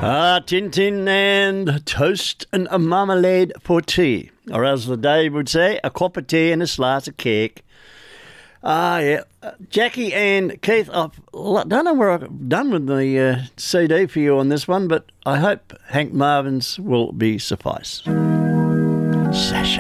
Tintin and toast and a marmalade for tea. Or as the Dave would say, a cup of tea and a slice of cake. Yeah. Jackie and Keith, I don't know where I've done with the CD for you on this one, but I hope Hank Marvin's will be suffice. Sasha.